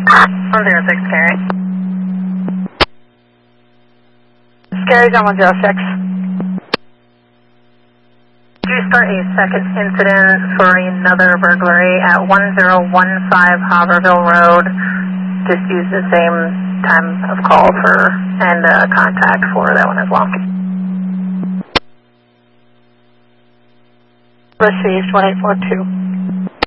106 Scary. Scary's on 106. Do you start a second incident for another burglary at 1015 Haverville Road? Just use the same time of call and contact for that one as well. Received 1842.